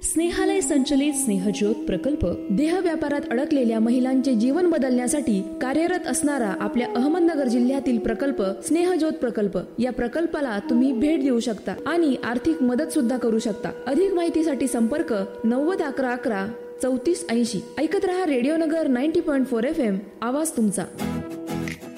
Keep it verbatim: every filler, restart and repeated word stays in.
स्नेहालय संचलित स्नेहज्योत प्रकल्प देह व्यापारात अडकलेल्या महिलांचे जीवन बदलण्यासाठी कार्यरत असणारा आपल्या अहमदनगर जिल्ह्यातील प्रकल्प स्नेहज्योत प्रकल्प. या प्रकल्पाला तुम्ही भेट देऊ शकता आणि आर्थिक मदत सुद्धा करू शकता. अधिक माहितीसाठी संपर्क नव्वद अकरा अकरा चौतीस ऐंशी. ऐकत रहा रेडिओ नगर नव्वद पॉईंट चार एफ एम. आवाज तुमचा.